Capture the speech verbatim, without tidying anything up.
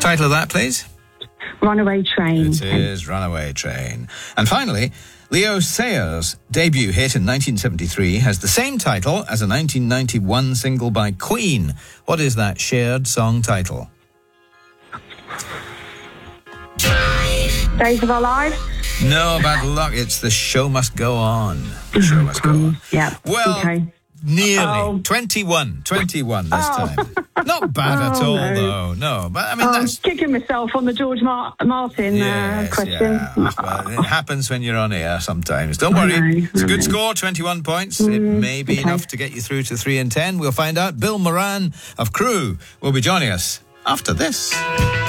Title of that, please? Runaway Train. It is Runaway Train. And finally, Leo Sayers' debut hit in nineteen seventy-three has the same title as a nineteen ninety-one single by Queen. What is that shared song title? Days of Our Lives. No, bad luck. It's The Show Must Go On. The Show Must Go On. Yeah. Well, okay. nearly. Oh. twenty-one. twenty-one this Oh. time. Not bad at Oh, all, no. though. No, but I mean, Oh, that's... I'm kicking myself on the George Mar- Martin Yes, uh, question. yeah. Well, it happens when you're on air sometimes. Don't worry. I know, It's a I good know. score, twenty-one points. It may be okay. enough to get you through to three and ten. We'll find out. Bill Moran of Crew will be joining us after this.